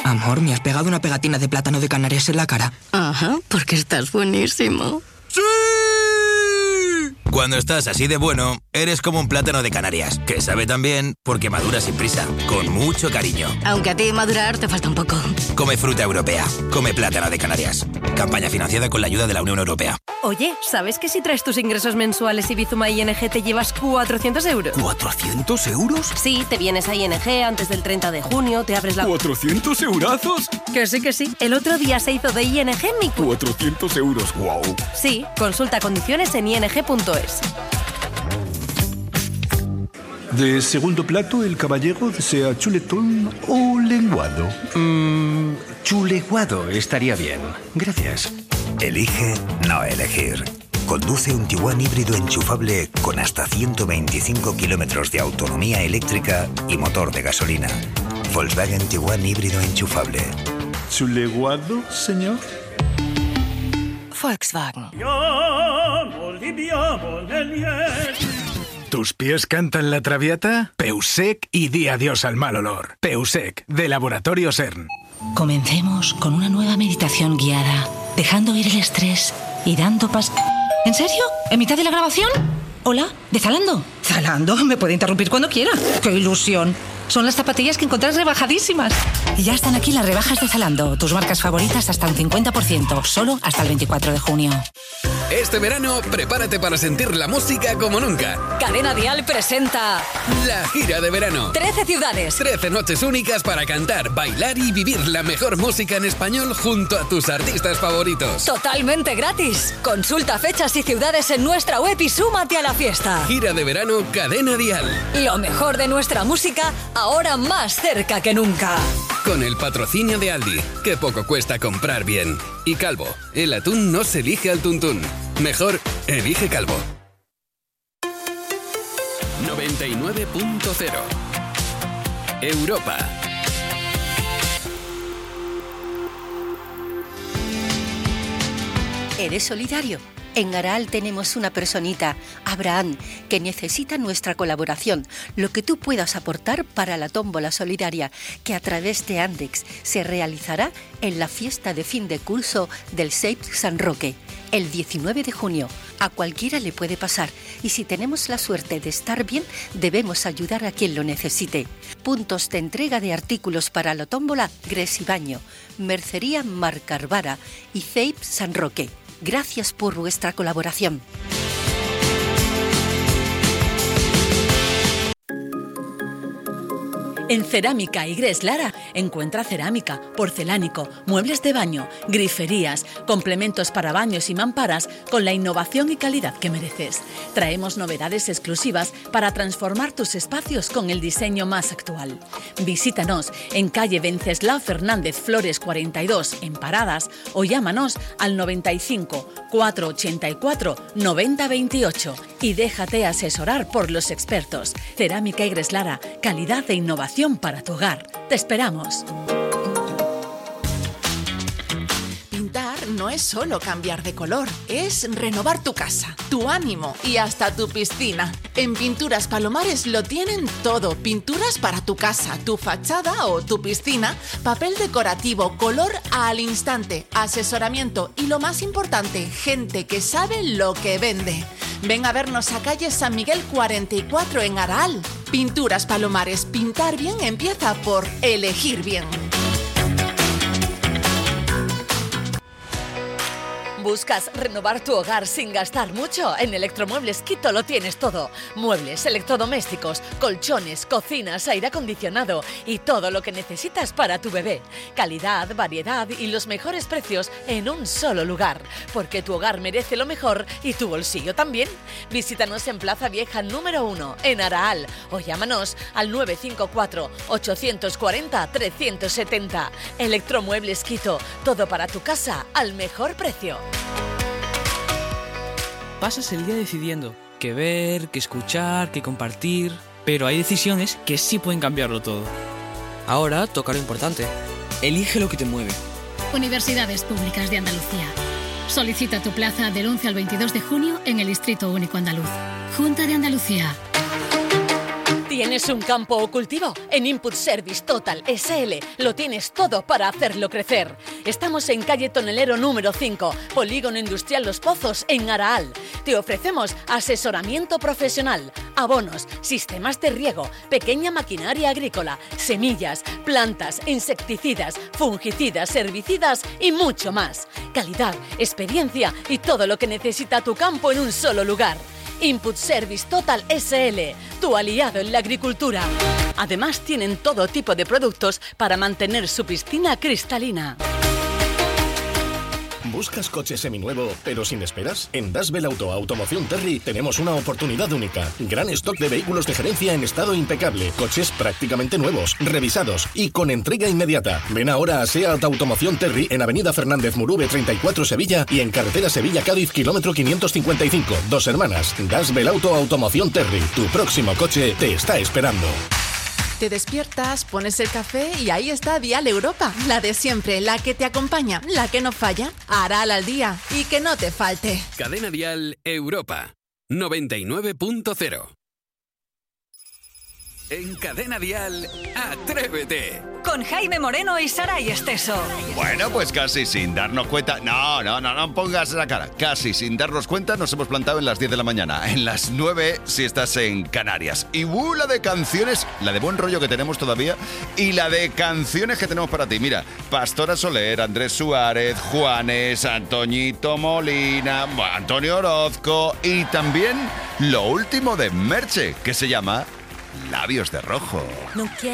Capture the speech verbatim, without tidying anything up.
Amor, me has pegado una pegatina de plátano de Canarias en la cara. Ajá, porque estás buenísimo. ¡Sí! Cuando estás así de bueno, eres como un plátano de Canarias, que sabe tan bien porque madura sin prisa, con mucho cariño. Aunque a ti madurar te falta un poco. Come fruta europea, come plátano de Canarias. Campaña financiada con la ayuda de la Unión Europea. Oye, ¿sabes que si traes tus ingresos mensuales y Bizuma I N G te llevas cuatrocientos euros? ¿cuatrocientos euros? Sí, te vienes a I N G antes del treinta de junio, te abres la... ¿cuatrocientos eurazos? Que sí, que sí. El otro día se hizo de I N G mi... cuatrocientos euros, wow. Sí, consulta condiciones en i n g punto es. De segundo plato, el caballero desea chuletón o lenguado. Mmm, chuleguado estaría bien. Gracias. Elige no elegir. Conduce un Tiguan híbrido enchufable con hasta ciento veinticinco kilómetros de autonomía eléctrica y motor de gasolina. Volkswagen Tiguan híbrido enchufable. ¿Chuleguado, señor? Volkswagen. ¿Tus pies cantan la traviata? Peusec y di adiós al mal olor. Peusec, de Laboratorio CERN. Comencemos con una nueva meditación guiada, dejando ir el estrés y dando pas... ¿En serio? ¿En mitad de la grabación? ¿Hola? ¿De Zalando? ¿Zalando? Me puede interrumpir cuando quiera. ¡Qué ilusión! Son las zapatillas que encontrás rebajadísimas. Y ya están aquí las rebajas de Zalando. Tus marcas favoritas hasta un cincuenta por ciento. Solo hasta el veinticuatro de junio. Este verano, prepárate para sentir la música como nunca. Cadena Dial presenta... La gira de verano. trece ciudades. trece noches únicas para cantar, bailar y vivir la mejor música en español junto a tus artistas favoritos. Totalmente gratis. Consulta fechas y ciudades en nuestra web y súmate a la fiesta. Gira de verano Cadena Dial. Lo mejor de nuestra música, ahora más cerca que nunca. Con el patrocinio de Aldi, que poco cuesta comprar bien. Y Calvo, el atún no se elige al tuntún. Mejor, elige Calvo. noventa y nueve punto cero Europa. ¿Eres solidario? En Aral tenemos una personita, Abraham, que necesita nuestra colaboración, lo que tú puedas aportar para la tómbola solidaria, que a través de Andex se realizará en la fiesta de fin de curso del S E I P San Roque, el diecinueve de junio. A cualquiera le puede pasar, y si tenemos la suerte de estar bien, debemos ayudar a quien lo necesite. Puntos de entrega de artículos para la tómbola Gres y Baño, Mercería Mar Carvara y S E I P San Roque. Gracias por vuestra colaboración. En Cerámica Igres Lara encuentra cerámica, porcelánico, muebles de baño, griferías, complementos para baños y mamparas con la innovación y calidad que mereces. Traemos novedades exclusivas para transformar tus espacios con el diseño más actual. Visítanos en calle Venceslao Fernández Flores cuarenta y dos en Paradas o llámanos al noventa y cinco, cuatrocientos ochenta y cuatro, noventa veintiocho y déjate asesorar por los expertos. Cerámica Igres Lara, calidad e innovación para tu hogar. Te esperamos. Pintar no es solo cambiar de color, es renovar tu casa, tu ánimo y hasta tu piscina. En Pinturas Palomares lo tienen todo. Pinturas para tu casa, tu fachada o tu piscina, papel decorativo, color al instante, asesoramiento y lo más importante, gente que sabe lo que vende. Ven a vernos a calle San Miguel cuarenta y cuatro en Aral. Pinturas Palomares. Pintar bien empieza por elegir bien. ¿Buscas renovar tu hogar sin gastar mucho? En Electromuebles Quito lo tienes todo. Muebles, electrodomésticos, colchones, cocinas, aire acondicionado y todo lo que necesitas para tu bebé. Calidad, variedad y los mejores precios en un solo lugar. Porque tu hogar merece lo mejor y tu bolsillo también. Visítanos en Plaza Vieja número uno, en Araal. O llámanos al nueve cinco cuatro, ocho cuatro cero, tres siete cero. Electromuebles Quito. Todo para tu casa al mejor precio. Pasas el día decidiendo qué ver, qué escuchar, qué compartir, pero hay decisiones que sí pueden cambiarlo todo. Ahora toca lo importante. Elige lo que te mueve. Universidades Públicas de Andalucía. Solicita tu plaza del once al veintidós de junio en el Distrito Único Andaluz. Junta de Andalucía. ¿Tienes un campo o cultivo? En Input Service Total S L lo tienes todo para hacerlo crecer. Estamos en calle Tonelero número cinco, Polígono Industrial Los Pozos, en Araal. Te ofrecemos asesoramiento profesional, abonos, sistemas de riego, pequeña maquinaria agrícola, semillas, plantas, insecticidas, fungicidas, herbicidas y mucho más. Calidad, experiencia y todo lo que necesita tu campo en un solo lugar. Input Service Total S L, tu aliado en la agricultura. Además, tienen todo tipo de productos para mantener su piscina cristalina. ¿Buscas coche seminuevo, pero sin esperas? En Dasbel Auto Automoción Terry tenemos una oportunidad única. Gran stock de vehículos de gerencia en estado impecable. Coches prácticamente nuevos, revisados y con entrega inmediata. Ven ahora a SEAT Automoción Terry en Avenida Fernández Murube treinta y cuatro Sevilla y en carretera Sevilla-Cádiz kilómetro quinientos cincuenta y cinco. Dos Hermanas. Dasbel Auto Automoción Terry. Tu próximo coche te está esperando. Te despiertas, pones el café y ahí está Dial Europa, la de siempre, la que te acompaña, la que no falla, Aral al día y que no te falte. Cadena Dial Europa, noventa y nueve punto cero. En Cadena Dial, Atrévete. Con Jaime Moreno y Saray Esteso. Bueno, pues casi sin darnos cuenta. No, no, no, no pongas la cara. Casi sin darnos cuenta nos hemos plantado en las diez de la mañana. En las nueve si estás en Canarias. Y uh, la de canciones, la de buen rollo que tenemos todavía. Y la de canciones que tenemos para ti. Mira, Pastora Soler, Andrés Suárez, Juanes, Antoñito Molina, Antonio Orozco. Y también lo último de Merche, que se llama Labios de Rojo. No quiero